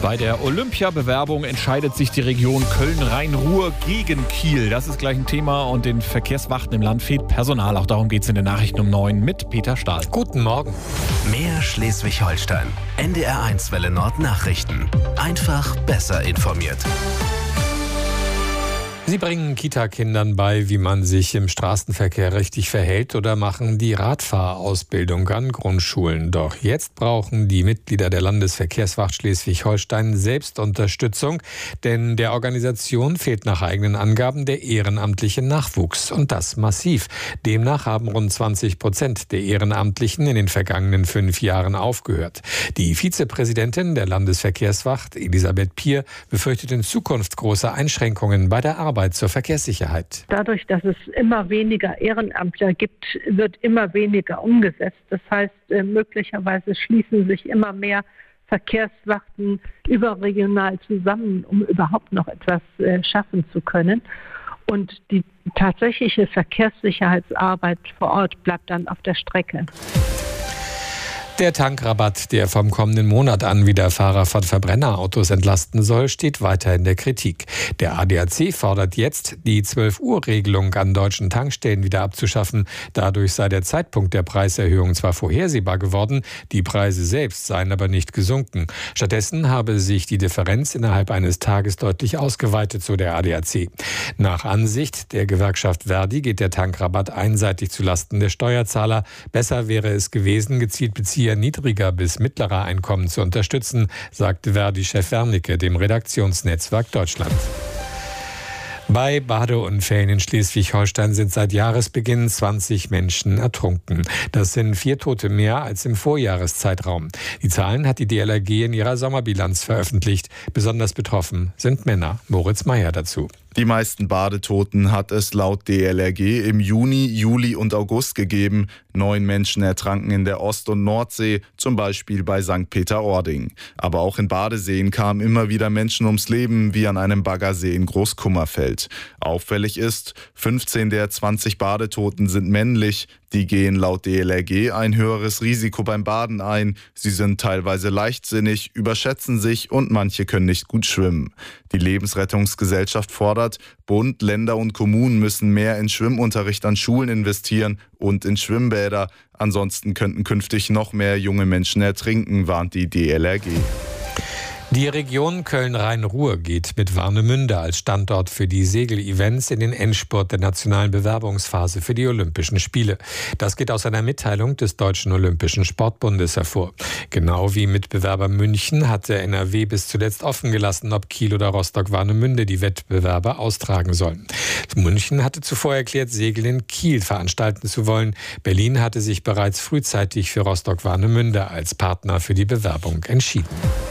Bei der Olympiabewerbung entscheidet sich die Region Köln-Rhein-Ruhr gegen Kiel. Das ist gleich ein Thema und den Verkehrswachten im Land fehlt Personal. Auch darum geht es in den Nachrichten um 9 mit Peter Stahl. Guten Morgen. Mehr Schleswig-Holstein. NDR1 Welle Nord Nachrichten. Einfach besser informiert. Sie bringen Kita-Kindern bei, wie man sich im Straßenverkehr richtig verhält oder machen die Radfahrausbildung an Grundschulen. Doch jetzt brauchen die Mitglieder der Landesverkehrswacht Schleswig-Holstein selbst Unterstützung, denn der Organisation fehlt nach eigenen Angaben der ehrenamtliche Nachwuchs und das massiv. Demnach haben rund 20% der Ehrenamtlichen in den vergangenen 5 Jahren aufgehört. Die Vizepräsidentin der Landesverkehrswacht, Elisabeth Pier, befürchtet in Zukunft große Einschränkungen bei der Arbeit zur Verkehrssicherheit. Dadurch, dass es immer weniger Ehrenamtler gibt, wird immer weniger umgesetzt. Das heißt, möglicherweise schließen sich immer mehr Verkehrswachten überregional zusammen, um überhaupt noch etwas schaffen zu können. Und die tatsächliche Verkehrssicherheitsarbeit vor Ort bleibt dann auf der Strecke. Der Tankrabatt, der vom kommenden Monat an wieder Fahrer von Verbrennerautos entlasten soll, steht weiter in der Kritik. Der ADAC fordert jetzt, die 12-Uhr-Regelung an deutschen Tankstellen wieder abzuschaffen. Dadurch sei der Zeitpunkt der Preiserhöhung zwar vorhersehbar geworden, die Preise selbst seien aber nicht gesunken. Stattdessen habe sich die Differenz innerhalb eines Tages deutlich ausgeweitet, so der ADAC. Nach Ansicht der Gewerkschaft Verdi geht der Tankrabatt einseitig zulasten der Steuerzahler. Besser wäre es gewesen, gezielt Bezieher niedriger bis mittlerer Einkommen zu unterstützen, sagte Verdi-Chef Wernicke dem Redaktionsnetzwerk Deutschland. Bei Badeunfällen in Schleswig-Holstein sind seit Jahresbeginn 20 Menschen ertrunken. Das sind 4 Tote mehr als im Vorjahreszeitraum. Die Zahlen hat die DLRG in ihrer Sommerbilanz veröffentlicht. Besonders betroffen sind Männer. Moritz Meyer dazu. Die meisten Badetoten hat es laut DLRG im Juni, Juli und August gegeben. 9 Menschen ertranken in der Ost- und Nordsee, zum Beispiel bei St. Peter-Ording. Aber auch in Badeseen kamen immer wieder Menschen ums Leben, wie an einem Baggersee in Großkummerfeld. Auffällig ist, 15 der 20 Badetoten sind männlich. Die gehen laut DLRG ein höheres Risiko beim Baden ein. Sie sind teilweise leichtsinnig, überschätzen sich und manche können nicht gut schwimmen. Die Lebensrettungsgesellschaft fordert, Bund, Länder und Kommunen müssen mehr in Schwimmunterricht an Schulen investieren und in Schwimmbäder. Ansonsten könnten künftig noch mehr junge Menschen ertrinken, warnt die DLRG. Die Region Köln-Rhein-Ruhr geht mit Warnemünde als Standort für die Segel-Events in den Endspurt der nationalen Bewerbungsphase für die Olympischen Spiele. Das geht aus einer Mitteilung des Deutschen Olympischen Sportbundes hervor. Genau wie Mitbewerber München hat der NRW bis zuletzt offen gelassen, ob Kiel oder Rostock-Warnemünde die Wettbewerbe austragen sollen. München hatte zuvor erklärt, Segeln in Kiel veranstalten zu wollen. Berlin hatte sich bereits frühzeitig für Rostock-Warnemünde als Partner für die Bewerbung entschieden.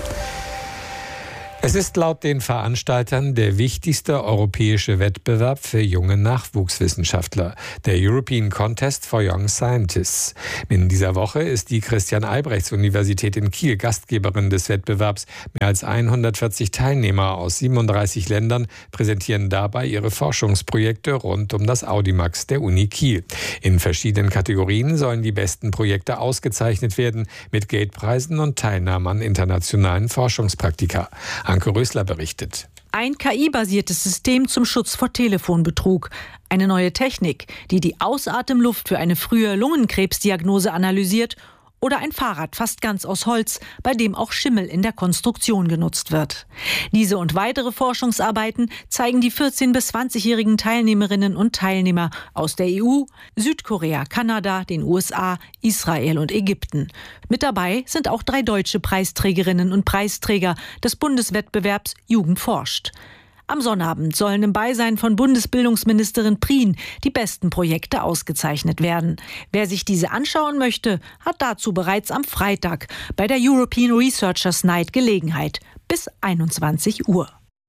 Es ist laut den Veranstaltern der wichtigste europäische Wettbewerb für junge Nachwuchswissenschaftler, der European Contest for Young Scientists. In dieser Woche ist die Christian-Albrechts-Universität in Kiel Gastgeberin des Wettbewerbs. Mehr als 140 Teilnehmer aus 37 Ländern präsentieren dabei ihre Forschungsprojekte rund um das Audimax der Uni Kiel. In verschiedenen Kategorien sollen die besten Projekte ausgezeichnet werden, mit Geldpreisen und Teilnahme an internationalen Forschungspraktika. Anke Rösler berichtet. Ein KI-basiertes System zum Schutz vor Telefonbetrug. Eine neue Technik, die die Ausatemluft für eine frühe Lungenkrebsdiagnose analysiert. Oder ein Fahrrad fast ganz aus Holz, bei dem auch Schimmel in der Konstruktion genutzt wird. Diese und weitere Forschungsarbeiten zeigen die 14- bis 20-jährigen Teilnehmerinnen und Teilnehmer aus der EU, Südkorea, Kanada, den USA, Israel und Ägypten. Mit dabei sind auch 3 deutsche Preisträgerinnen und Preisträger des Bundeswettbewerbs Jugend forscht. Am Sonnabend sollen im Beisein von Bundesbildungsministerin Prien die besten Projekte ausgezeichnet werden. Wer sich diese anschauen möchte, hat dazu bereits am Freitag bei der European Researchers Night Gelegenheit bis 21 Uhr.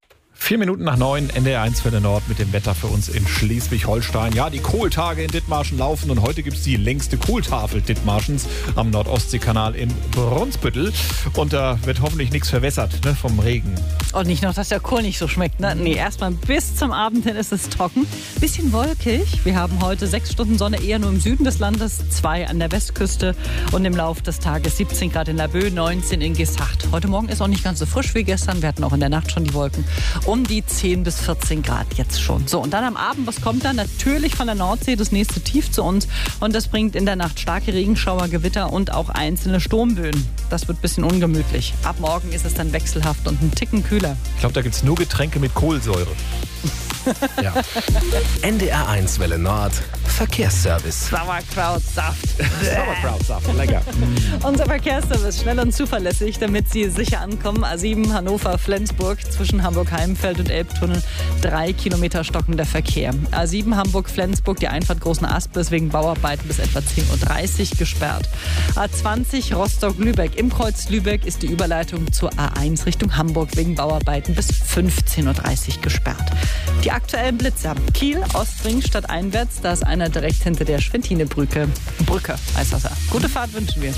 4 Minuten nach 9, NDR1 Welle Nord mit dem Wetter für uns in Schleswig-Holstein. Ja, die Kohltage in Dithmarschen laufen und heute gibt es die längste Kohltafel Dithmarschens am Nordostseekanal in Brunsbüttel. Und da wird hoffentlich nichts verwässert, ne, vom Regen. Und nicht noch, dass der Kohl nicht so schmeckt, ne? Nee, erstmal bis zum Abend hin ist es trocken. Bisschen wolkig. Wir haben heute 6 Stunden Sonne eher nur im Süden des Landes, 2 an der Westküste und im Laufe des Tages 17 Grad in Laboe, 19 in Gesacht. Heute Morgen ist auch nicht ganz so frisch wie gestern. Wir hatten auch in der Nacht schon die Wolken. Um die 10 bis 14 Grad jetzt schon. So, und dann am Abend, was kommt dann? Natürlich von der Nordsee das nächste Tief zu uns. Und das bringt in der Nacht starke Regenschauer, Gewitter und auch einzelne Sturmböen. Das wird ein bisschen ungemütlich. Ab morgen ist es dann wechselhaft und ein Ticken kühler. Ich glaube, da gibt es nur Getränke mit Kohlsäure. Ja. NDR1 Welle Nord, Verkehrsservice. Sauerkrautsaft. Sauerkrautsaft, lecker. Unser Verkehrsservice, schnell und zuverlässig, damit Sie sicher ankommen. A7 Hannover-Flensburg zwischen Hamburg-Heimfeld und Elbtunnel. 3 Kilometer stockender Verkehr. A7 Hamburg-Flensburg, die Einfahrt Großenaspel ist wegen Bauarbeiten bis etwa 10.30 Uhr gesperrt. A20 Rostock-Lübeck. Im Kreuz Lübeck ist die Überleitung zur A1 Richtung Hamburg wegen Bauarbeiten bis 15.30 Uhr gesperrt. Die aktuellen Blitzer. Kiel, Ostring, stadteinwärts. Da ist einer direkt hinter der Schwentine-Brücke. Brücke heißt das ja. Gute Fahrt wünschen wir.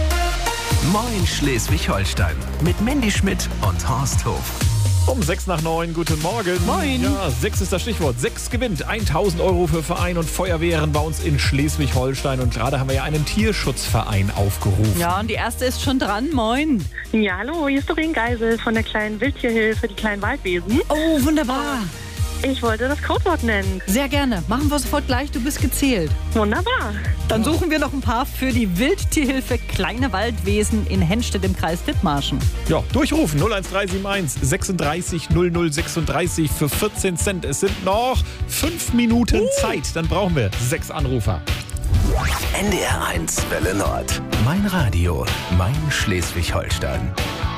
Moin Schleswig-Holstein mit Mandy Schmidt und Horst Hof. Um 6 nach 9, guten Morgen. Moin. Ja, 6 ist das Stichwort. 6 gewinnt 1.000 € für Verein und Feuerwehren bei uns in Schleswig-Holstein. Und gerade haben wir ja einen Tierschutzverein aufgerufen. Ja, und die erste ist schon dran. Moin. Ja, hallo, hier ist Doreen Geisel von der kleinen Wildtierhilfe, die kleinen Waldwesen. Oh, wunderbar. Ich wollte das Codewort nennen. Sehr gerne. Machen wir sofort gleich. Du bist gezählt. Wunderbar. Dann suchen wir noch ein paar für die Wildtierhilfe Kleine Waldwesen in Hennstedt im Kreis Dithmarschen. Ja, durchrufen 01371 36 0036 für 14 Cent. Es sind noch 5 Minuten Zeit. Dann brauchen wir 6 Anrufer. NDR1 Welle Nord. Mein Radio, mein Schleswig-Holstein.